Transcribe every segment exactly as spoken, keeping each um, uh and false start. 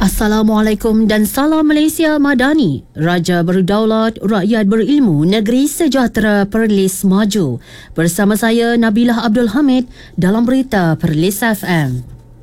Assalamualaikum dan salam Malaysia Madani. Raja berdaulat, rakyat berilmu, negeri sejahtera, Perlis maju. Bersama saya Nabilah Abdul Hamid dalam berita Perlis F M.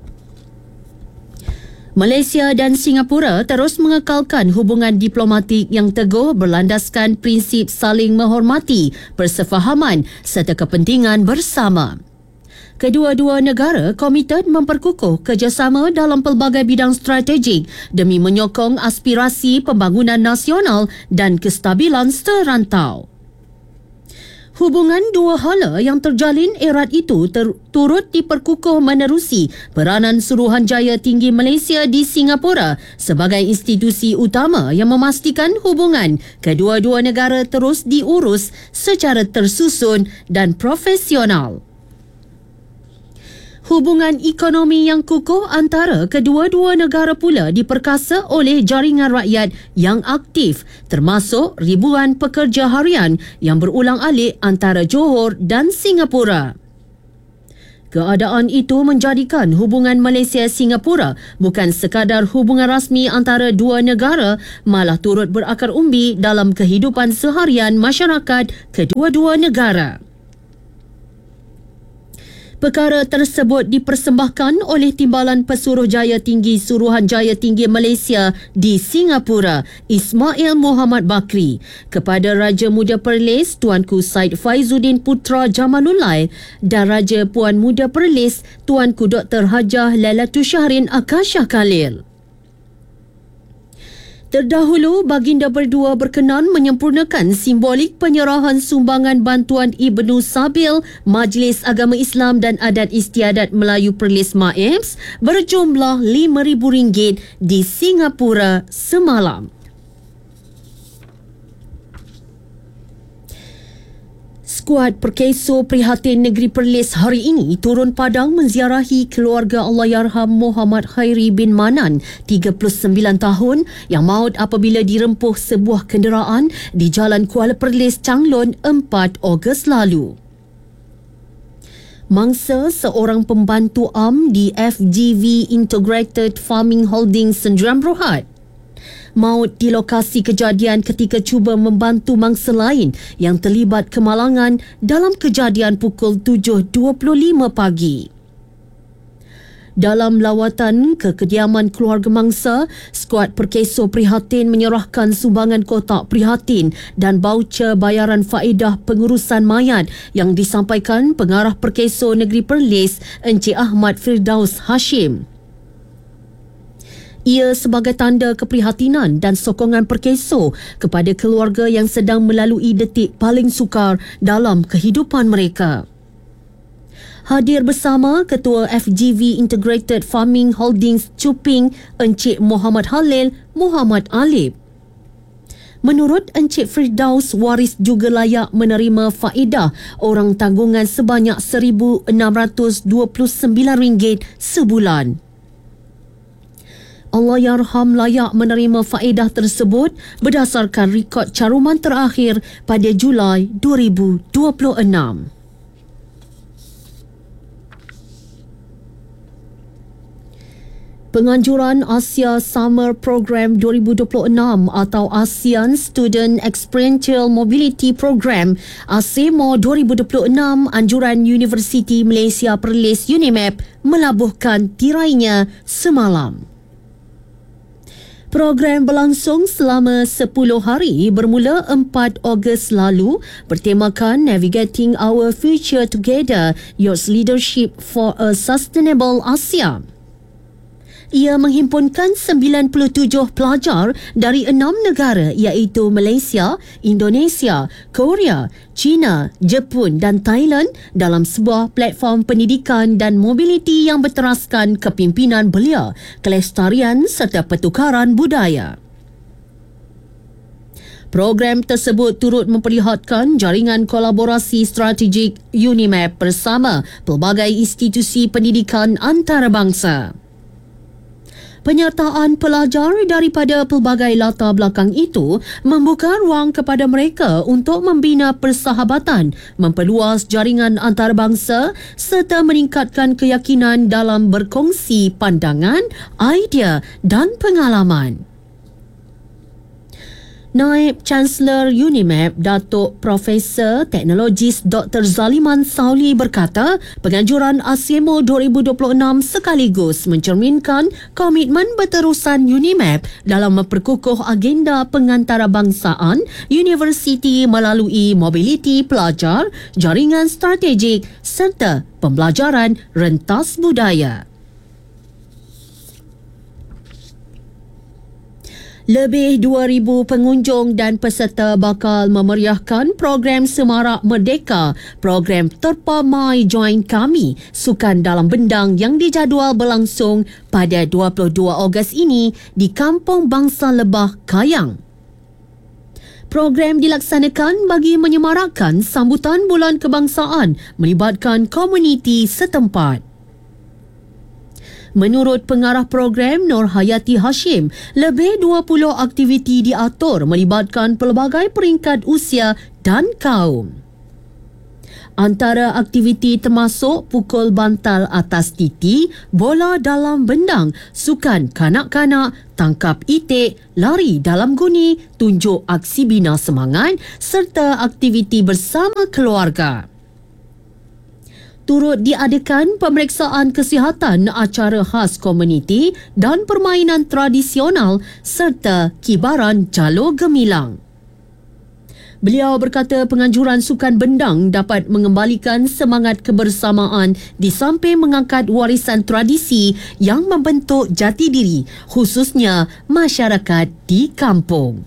Malaysia dan Singapura terus mengekalkan hubungan diplomatik yang teguh berlandaskan prinsip saling menghormati, persefahaman serta kepentingan bersama. Kedua-dua negara komited memperkukuh kerjasama dalam pelbagai bidang strategik demi menyokong aspirasi pembangunan nasional dan kestabilan serantau. Hubungan dua hala yang terjalin erat itu ter- turut diperkukuh menerusi peranan Suruhanjaya Tinggi Malaysia di Singapura sebagai institusi utama yang memastikan hubungan kedua-dua negara terus diurus secara tersusun dan profesional. Hubungan ekonomi yang kukuh antara kedua-dua negara pula diperkasa oleh jaringan rakyat yang aktif, termasuk ribuan pekerja harian yang berulang-alik antara Johor dan Singapura. Keadaan itu menjadikan hubungan Malaysia-Singapura bukan sekadar hubungan rasmi antara dua negara, malah turut berakar umbi dalam kehidupan seharian masyarakat kedua-dua negara. Perkara tersebut dipersembahkan oleh Timbalan Pesuruhjaya Tinggi Suruhanjaya Tinggi Malaysia di Singapura, Ismail Muhammad Bakri, kepada Raja Muda Perlis Tuanku Said Faizuddin Putra Jamalullah dan Raja Puan Muda Perlis Tuanku Doktor Hajah Lailatul Syahrin Akasha Khalil. Terdahulu, baginda berdua berkenan menyempurnakan simbolik penyerahan sumbangan bantuan Ibnu Sabil Majlis Agama Islam dan Adat Istiadat Melayu Perlis M A I P S berjumlah lima ribu ringgit di Singapura semalam. Skuad Perkeso Prihatin Negeri Perlis hari ini turun padang menziarahi keluarga Allahyarham Muhammad Khairi bin Manan, tiga puluh sembilan tahun, yang maut apabila dirempuh sebuah kenderaan di Jalan Kuala Perlis, Changlon, empat Ogos lalu. Mangsa seorang pembantu am di F G V Integrated Farming Holding Sendirian Berhad maut di lokasi kejadian ketika cuba membantu mangsa lain yang terlibat kemalangan dalam kejadian pukul tujuh dua puluh lima pagi. Dalam lawatan ke kediaman keluarga mangsa, skuad Perkeso Prihatin menyerahkan sumbangan kotak prihatin dan baucer bayaran faedah pengurusan mayat yang disampaikan Pengarah Perkeso Negeri Perlis, Encik Ahmad Firdaus Hashim. Ia sebagai tanda keprihatinan dan sokongan Perkeso kepada keluarga yang sedang melalui detik paling sukar dalam kehidupan mereka. Hadir bersama Ketua F G V Integrated Farming Holdings Cuping, Encik Muhammad Halil Muhammad Alib. Menurut Encik Firdaus, waris juga layak menerima faedah orang tanggungan sebanyak seribu enam ratus dua puluh sembilan ringgit sebulan. Allahyarham layak menerima faedah tersebut berdasarkan rekod caruman terakhir pada Julai dua ribu dua puluh enam. Penganjuran Asia Summer Program dua ribu dua puluh enam atau ASEAN Student Experiential Mobility Program ASEMO dua ribu dua puluh enam anjuran Universiti Malaysia Perlis UNIMAP melabuhkan tirainya semalam. Program berlangsung selama sepuluh hari bermula empat Ogos lalu bertemakan Navigating Our Future Together, Youth Leadership for a Sustainable Asia. Ia menghimpunkan sembilan puluh tujuh pelajar dari enam negara iaitu Malaysia, Indonesia, Korea, China, Jepun dan Thailand dalam sebuah platform pendidikan dan mobiliti yang berteraskan kepimpinan belia, kelestarian serta pertukaran budaya. Program tersebut turut memperlihatkan jaringan kolaborasi strategik UNIMAP bersama pelbagai institusi pendidikan antarabangsa. Penyertaan pelajar daripada pelbagai latar belakang itu membuka ruang kepada mereka untuk membina persahabatan, memperluas jaringan antarabangsa serta meningkatkan keyakinan dalam berkongsi pandangan, idea dan pengalaman. Naib Chancellor UNIMEP, Datuk Profesor Teknologis Doktor Zaliman Sauli berkata, penganjuran ASEMO dua ribu dua puluh enam sekaligus mencerminkan komitmen berterusan UNIMEP dalam memperkukuh agenda pengantarabangsaan universiti melalui mobiliti pelajar, jaringan strategik serta pembelajaran rentas budaya. Lebih dua ribu pengunjung dan peserta bakal memeriahkan program Semarak Merdeka, program Terpa Mai Join Kami, sukan dalam bendang yang dijadual berlangsung pada dua puluh dua Ogos ini di Kampung Bangsa Lebah, Kayang. Program dilaksanakan bagi menyemarakkan sambutan Bulan Kebangsaan melibatkan komuniti setempat. Menurut pengarah program Nur Hayati Hashim, lebih dua puluh aktiviti diatur melibatkan pelbagai peringkat usia dan kaum. Antara aktiviti termasuk pukul bantal atas titi, bola dalam bendang, sukan kanak-kanak, tangkap itik, lari dalam guni, tunjuk aksi bina semangat serta aktiviti bersama keluarga. Turut diadakan pemeriksaan kesihatan acara khas komuniti dan permainan tradisional serta kibaran jalur gemilang. Beliau berkata penganjuran sukan bendang dapat mengembalikan semangat kebersamaan di samping mengangkat warisan tradisi yang membentuk jati diri, khususnya masyarakat di kampung.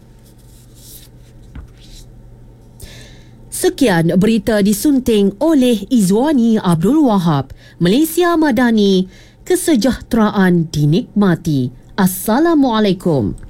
Sekian berita disunting oleh Izwani Abdul Wahab. Malaysia Madani, kesejahteraan dinikmati. Assalamualaikum.